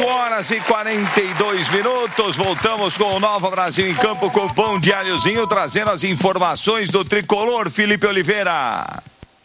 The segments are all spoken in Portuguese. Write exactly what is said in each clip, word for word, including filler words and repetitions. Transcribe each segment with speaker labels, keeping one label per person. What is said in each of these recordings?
Speaker 1: horas e quarenta e dois minutos, voltamos com o Nova Brasil em Campo com o Pão Diáriozinho, trazendo as informações do tricolor. Felipe Oliveira.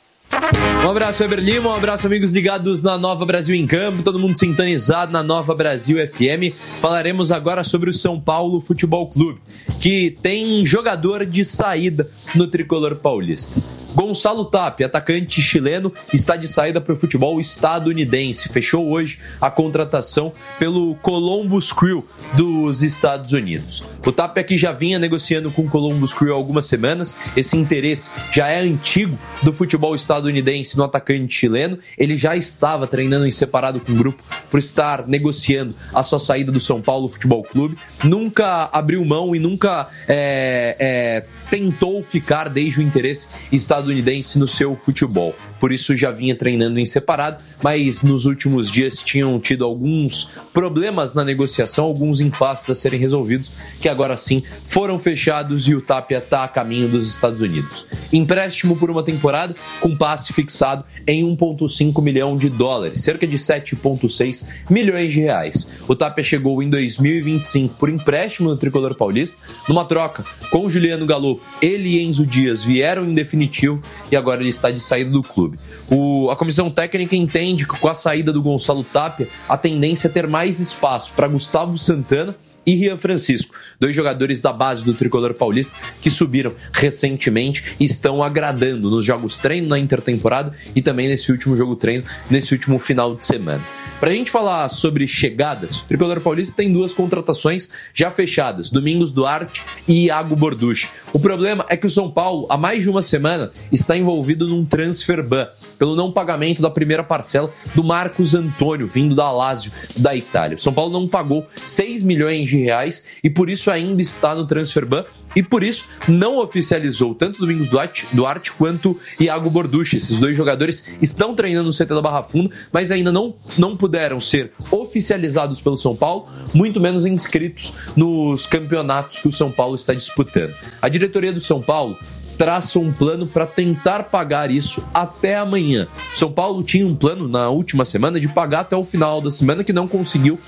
Speaker 2: Um abraço, Weber Lima, um abraço, amigos ligados na Nova Brasil em Campo, todo mundo sintonizado na Nova Brasil F M. Falaremos agora sobre o São Paulo Futebol Clube, que tem jogador de saída no tricolor paulista. Gonçalo Tapia, atacante chileno, está de saída para o futebol estadunidense. Fechou hoje a contratação pelo Columbus Crew dos Estados Unidos. O Tapia aqui já vinha negociando com o Columbus Crew há algumas semanas. Esse interesse já é antigo do futebol estadunidense no atacante chileno. Ele já estava treinando em separado com o grupo por estar negociando a sua saída do São Paulo Futebol Clube. Nunca abriu mão e nunca é, é, tentou ficar desde o interesse estadunidense no seu futebol. Por isso já vinha treinando em separado, mas nos últimos dias tinham tido alguns problemas na negociação, alguns impasses a serem resolvidos, que agora sim foram fechados e o Tapia está a caminho dos Estados Unidos. Empréstimo por uma temporada, com passe fixado em um vírgula cinco milhão de dólares, cerca de sete vírgula seis milhões de reais. O Tapia chegou em dois mil e vinte e cinco por empréstimo no tricolor paulista, numa troca com o Juliano Galo. Ele e Enzo Dias vieram em definitivo e agora ele está de saída do clube. O, a comissão técnica entende que com a saída do Gonçalo Tapia, a tendência é ter mais espaço para Gustavo Santana e Rian Francisco, dois jogadores da base do tricolor paulista que subiram recentemente e estão agradando nos jogos treino na intertemporada e também nesse último jogo treino, nesse último final de semana. Para a gente falar sobre chegadas, o tricolor paulista tem duas contratações já fechadas, Domingos Duarte e Iago Borducci. O problema é que o São Paulo, há mais de uma semana, está envolvido num transfer ban pelo não pagamento da primeira parcela do Marcos Antônio, vindo da Lazio, da Itália. O São Paulo não pagou seis milhões de reais e por isso ainda está no transfer ban e por isso não oficializou tanto Domingos Duarte, Duarte quanto Iago Borducci. Esses dois jogadores estão treinando no C T da Barra Funda, mas ainda não, não puderam ser oficializados pelo São Paulo, muito menos inscritos nos campeonatos que o São Paulo está disputando. A diretoria do São Paulo traça um plano para tentar pagar isso até amanhã. São Paulo tinha um plano na última semana de pagar até o final da semana, que não conseguiu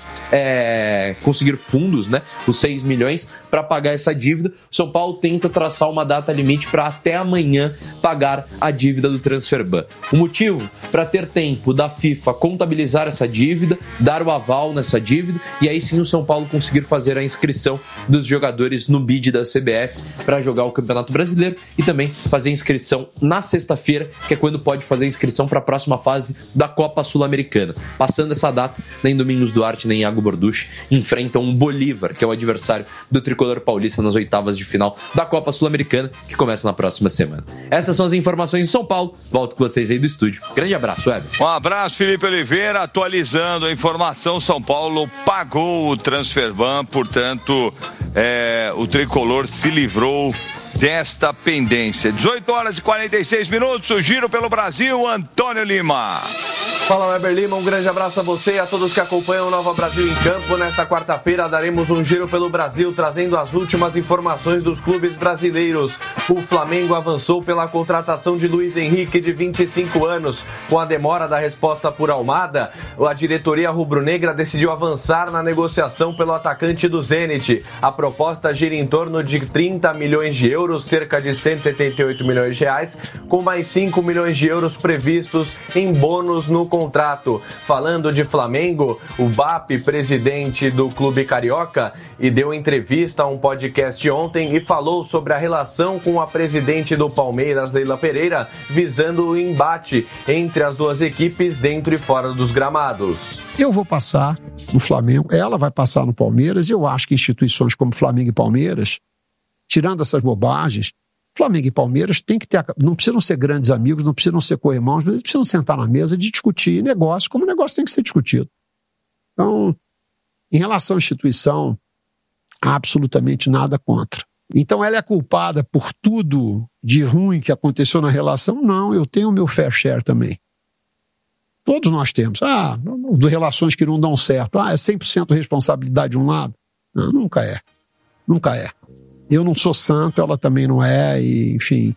Speaker 2: é, conseguir fundos, né, os seis milhões para pagar essa dívida. São Paulo tenta traçar uma data limite para até amanhã pagar a dívida do transfer ban. O motivo? Para ter tempo da FIFA contabilizar essa dívida, dar o aval nessa dívida e aí sim o São Paulo conseguir fazer a inscrição dos jogadores no bid da C B F para jogar o Campeonato Brasileiro e também fazer inscrição na sexta-feira, que é quando pode fazer a inscrição para a próxima fase da Copa Sul-Americana. Passando essa data, nem Domingos Duarte nem Iago Borducci enfrentam um Bolívar, que é o adversário do tricolor paulista nas oitavas de final da Copa Sul-Americana, que começa na próxima semana. Essas são as informações do São Paulo. Volto com vocês aí do estúdio. Grande abraço, Web.
Speaker 1: Um abraço, Felipe Oliveira. Atualizando a informação, São Paulo pagou o transfer ban, portanto, é, o tricolor se livrou desta pendência. dezoito horas e quarenta e seis minutos, o giro pelo Brasil, Antônio Lima.
Speaker 3: Fala, Weber Lima, um grande abraço a você e a todos que acompanham o Nova Brasil em Campo. Nesta quarta-feira daremos um giro pelo Brasil, trazendo as últimas informações dos clubes brasileiros. O Flamengo avançou pela contratação de Luiz Henrique, de vinte e cinco anos. Com a demora da resposta por Almada, a diretoria rubro-negra decidiu avançar na negociação pelo atacante do Zenit. A proposta gira em torno de trinta milhões de euros, cerca de cento e setenta e oito milhões de reais, com mais cinco milhões de euros previstos em bônus no contrato. Falando de Flamengo, o B A P, presidente do clube carioca, e deu entrevista a um podcast ontem e falou sobre a relação com a presidente do Palmeiras, Leila Pereira, visando o embate entre as duas equipes dentro e fora dos gramados.
Speaker 4: Eu vou passar no Flamengo, ela vai passar no Palmeiras, e eu acho que instituições como Flamengo e Palmeiras, tirando essas bobagens, Flamengo e Palmeiras tem que ter, não precisam ser grandes amigos, não precisam ser co-irmãos, mas eles precisam sentar na mesa e discutir negócio, como o negócio tem que ser discutido. Então, em relação à instituição, há absolutamente nada contra. Então, ela é culpada por tudo de ruim que aconteceu na relação? Não, eu tenho o meu fair share também. Todos nós temos. Ah, de relações que não dão certo. Ah, é cem por cento responsabilidade de um lado? Não, nunca é. Nunca é. Eu não sou santo, ela também não é, e, enfim.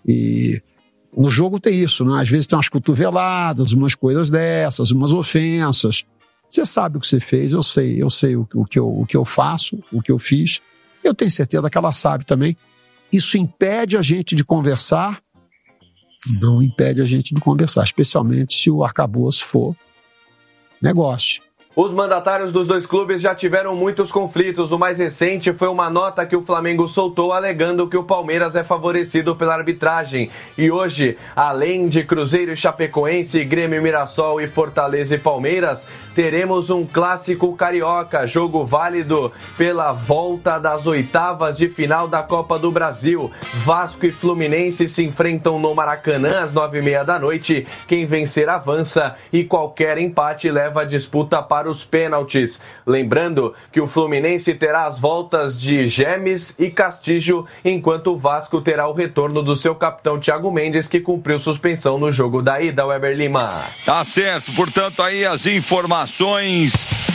Speaker 4: E no jogo tem isso, né? Às vezes tem umas cotoveladas, umas coisas dessas, umas ofensas. Você sabe o que você fez, eu sei, eu sei o, o, que eu, o que eu faço, o que eu fiz. Eu tenho certeza que ela sabe também. Isso impede a gente de conversar? Não impede a gente de conversar, especialmente se o arcabouço for negócio.
Speaker 3: Os mandatários dos dois clubes já tiveram muitos conflitos. O mais recente foi uma nota que o Flamengo soltou alegando que o Palmeiras é favorecido pela arbitragem. E hoje, além de Cruzeiro e Chapecoense, Grêmio, Mirassol e Fortaleza e Palmeiras, teremos um clássico carioca, jogo válido pela volta das oitavas de final da Copa do Brasil. Vasco e Fluminense se enfrentam no Maracanã às nove e meia da noite. Quem vencer avança e qualquer empate leva a disputa para os pênaltis. Lembrando que o Fluminense terá as voltas de Gemes e Castillo, enquanto o Vasco terá o retorno do seu capitão Thiago Mendes, que cumpriu suspensão no jogo da ida, Weber Lima.
Speaker 1: Tá certo, portanto aí as informações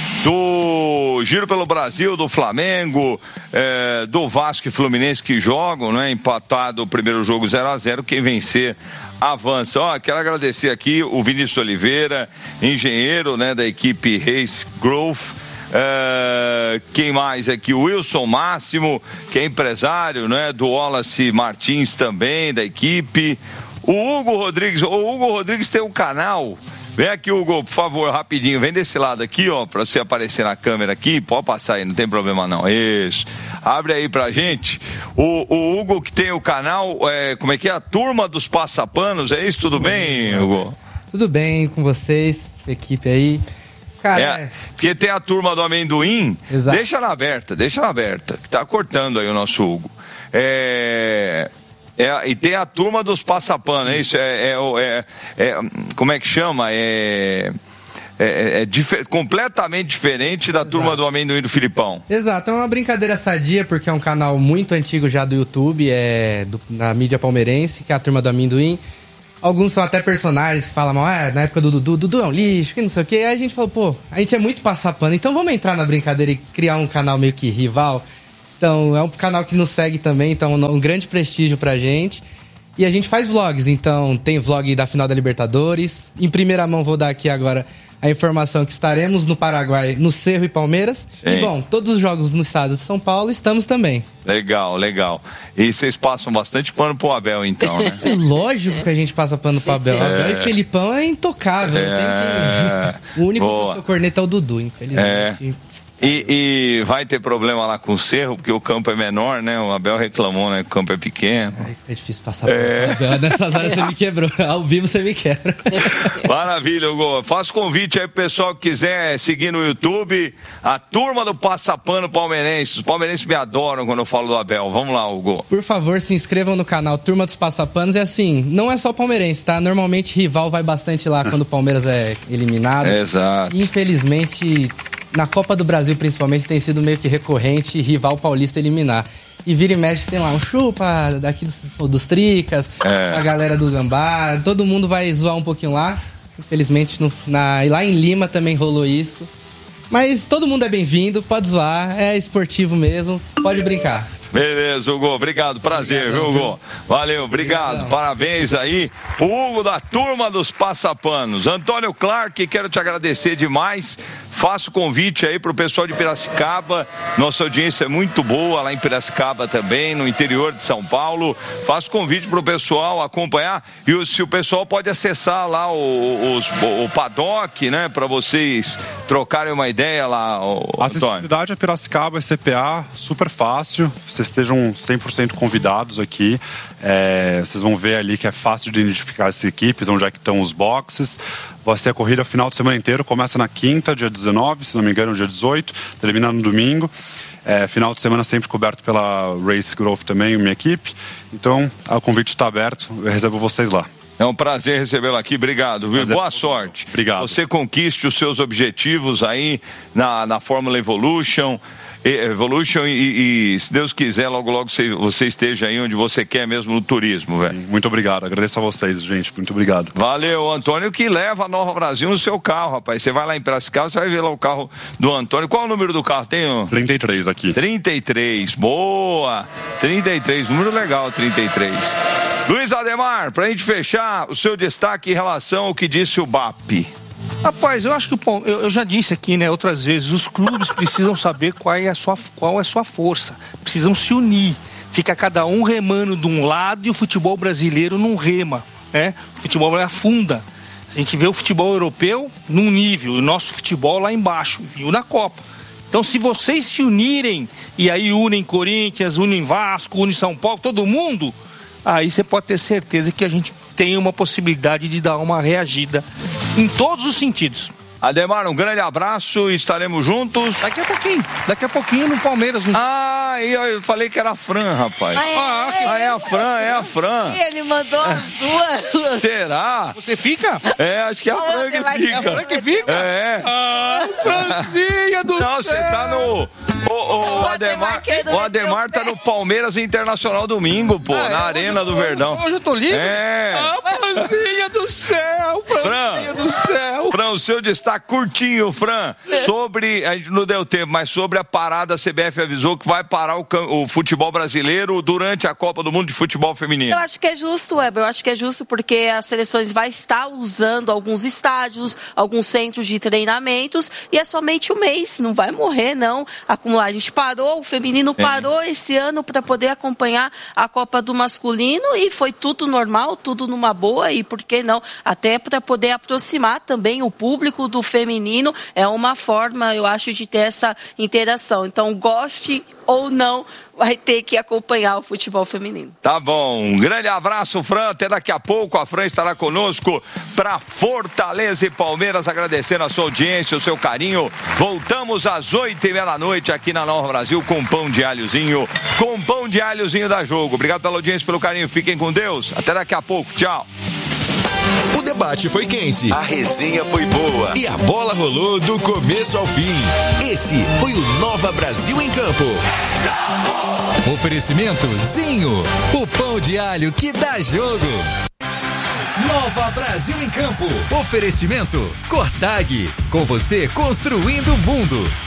Speaker 1: do Giro pelo Brasil, do Flamengo, é, do Vasco e Fluminense que jogam, né? Empatado o primeiro jogo zero a zero, quem vencer avança. Ó, quero agradecer aqui o Vinícius Oliveira, engenheiro, né, da equipe Reis Growth. Uh, quem mais aqui? O Wilson Máximo, que é empresário, né, do Wallace Martins também, da equipe. O Hugo Rodrigues, o Hugo Rodrigues tem um canal. Vem aqui, Hugo, por favor, rapidinho, vem desse lado aqui, ó, pra você aparecer na câmera aqui, pode passar aí, não tem problema não, isso, abre aí pra gente, o, o Hugo que tem o canal, é, como é que é, a Turma dos Passapanos, é isso, tudo bem, Hugo?
Speaker 5: Tudo bem com vocês, equipe aí, cara...
Speaker 1: É, porque tem a Turma do Amendoim,
Speaker 5: Exato.
Speaker 1: deixa na aberta, deixa na aberta, que tá cortando aí o nosso Hugo, é... É, e tem a Turma dos Passapanos, é isso? É, é, é, é, como é que chama? É, é, é dif- completamente diferente da Exato. Turma do Amendoim do Filipão.
Speaker 5: Exato, é uma brincadeira sadia, porque é um canal muito antigo já do YouTube, é do, na mídia palmeirense, que é a Turma do Amendoim. Alguns são até personagens que falam, ah, na época do Dudu, Dudu é um lixo, que não sei o quê. Aí a gente falou, pô, a gente é muito passapano, então vamos entrar na brincadeira e criar um canal meio que rival. Então, é um canal que nos segue também, então um grande prestígio pra gente. E a gente faz vlogs, então tem vlog da final da Libertadores. Em primeira mão vou dar aqui agora a informação que estaremos no Paraguai, no Cerro e Palmeiras. Sim. E bom, todos os jogos no estado de São Paulo estamos também.
Speaker 1: Legal, legal. E vocês passam bastante pano pro Abel, então, né?
Speaker 5: É lógico que a gente passa pano pro Abel. É. Abel e Felipão é intocável. É. Não tem que... O único que seu corneta é o Dudu, infelizmente.
Speaker 1: É. E, e vai ter problema lá com o Cerro, porque o campo é menor, né? O Abel reclamou, né? Que o campo é pequeno.
Speaker 5: É difícil passar por é. Abel. Nessas horas você me quebrou. Ao vivo você me quebra.
Speaker 1: Maravilha, Hugo. Faço convite aí pro pessoal que quiser seguir no YouTube a Turma do Passapano Palmeirense. Os palmeirenses me adoram quando eu falo do Abel. Vamos lá, Hugo.
Speaker 5: Por favor, se inscrevam no canal Turma dos Passapanos. E assim, não é só palmeirense, tá? Normalmente rival vai bastante lá quando o Palmeiras é eliminado.
Speaker 1: Exato.
Speaker 5: Infelizmente... Na Copa do Brasil, principalmente, tem sido meio que recorrente rival paulista eliminar. E vira e mexe, tem lá um chupa daqui dos, dos Tricas, é. A galera do Gambá, todo mundo vai zoar um pouquinho lá. Infelizmente, no, na, lá em Lima também rolou isso. Mas todo mundo é bem-vindo, pode zoar, é esportivo mesmo, pode brincar.
Speaker 1: Beleza, Hugo, obrigado, prazer, obrigado, viu, Hugo? Valeu, obrigado, obrigado, parabéns aí. O Hugo da Turma dos Passapanos. Antônio Clark, quero te agradecer demais. Faço convite aí pro pessoal de Piracicaba. Nossa audiência é muito boa lá em Piracicaba também, no interior de São Paulo. Faço convite pro pessoal acompanhar. E se o pessoal pode acessar lá o, os, o paddock, né? Para vocês trocarem uma ideia lá, o,
Speaker 6: a acessibilidade a Piracicaba é C P A, super fácil. Vocês estejam cem por cento convidados aqui. É, vocês vão ver ali que é fácil de identificar as equipes, onde é que estão os boxes. Vai ser a corrida final de semana inteiro, começa na quinta, dia dezenove, se não me engano, dia dezoito, termina no domingo. É, final de semana sempre coberto pela Race Growth também, minha equipe. Então, o convite está aberto, eu recebo vocês lá.
Speaker 1: É um prazer recebê-lo aqui, obrigado, viu? Prazer. Boa sorte.
Speaker 6: Obrigado.
Speaker 1: Você conquiste os seus objetivos aí na, na Fórmula Evolution. Evolution e, e, se Deus quiser, logo logo você, você esteja aí onde você quer mesmo no turismo, velho.
Speaker 6: Muito obrigado, agradeço a vocês, gente, muito obrigado.
Speaker 1: Valeu, Antônio, que leva a Nova Brasil no seu carro, rapaz. Você vai lá em Piracicaba, você vai ver lá o carro do Antônio. Qual é o número do carro? Tem o...
Speaker 6: trinta e três aqui.
Speaker 1: trinta e três, boa! trinta e três, número legal, trinta e três. Luiz Ademar, pra gente fechar, o seu destaque em relação ao que disse o B A P.
Speaker 7: Rapaz, eu acho que eu, eu já disse aqui, né, outras vezes, os clubes precisam saber qual é a sua, qual é a sua força. Precisam se unir. Fica cada um remando de um lado e o futebol brasileiro não rema, né? O futebol afunda. A gente vê o futebol europeu num nível, o nosso futebol lá embaixo, viu na Copa. Então, se vocês se unirem, e aí unem Corinthians, unem Vasco, unem São Paulo, todo mundo, aí você pode ter certeza que a gente tem uma possibilidade de dar uma reagida em todos os sentidos.
Speaker 1: Ademar, um grande abraço e estaremos juntos.
Speaker 7: Daqui a pouquinho, daqui a pouquinho no Palmeiras. No...
Speaker 1: Ah, eu falei que era a Fran, rapaz.
Speaker 8: Ah, é,
Speaker 1: ah, é, ah, é a Fran, é a Fran.
Speaker 8: Ele mandou as duas.
Speaker 1: Será?
Speaker 7: Você fica?
Speaker 1: É, acho que é a Fran que fica.
Speaker 7: É a Fran que fica?
Speaker 1: É.
Speaker 7: Ah, Francinha do
Speaker 1: Não, você tá no... O, o, o Ademar, o Ademar tá no Palmeiras Internacional domingo, pô, ah, na é, Arena do Verdão.
Speaker 7: Hoje eu tô livre?
Speaker 1: É.
Speaker 7: Ah, Francinha do céu, Francinha
Speaker 1: Fran,
Speaker 7: do céu.
Speaker 1: Fran, o seu destaque curtinho, Fran, sobre, a gente não deu tempo, mas sobre a parada, a C B F avisou que vai parar o, o futebol brasileiro durante a Copa do Mundo de Futebol Feminino.
Speaker 8: Eu acho que é justo, Weber, eu acho que é justo porque as seleções vai estar usando alguns estádios, alguns centros de treinamentos e é somente um mês, não vai morrer não. A gente parou, o feminino parou é. esse ano para poder acompanhar a Copa do masculino e foi tudo normal, tudo numa boa e por que não? Até para poder aproximar também o público do feminino, é uma forma, eu acho, de ter essa interação. Então, goste ou não, vai ter que acompanhar o futebol feminino.
Speaker 1: Tá bom, um grande abraço, Fran, até daqui a pouco, a Fran estará conosco para Fortaleza e Palmeiras, agradecendo a sua audiência, o seu carinho. Voltamos às oito e meia da noite aqui na Nova Brasil com pão de alhozinho, com pão de alhozinho da Jogo. Obrigado pela audiência, pelo carinho, fiquem com Deus, até daqui a pouco, tchau.
Speaker 9: O debate foi quente, a resenha foi boa e a bola rolou do começo ao fim. Esse foi o Nova Brasil em Campo.
Speaker 10: Oferecimento Zinho, o pão de alho que dá jogo. Nova Brasil em Campo. Oferecimento Cortag, com você construindo o mundo.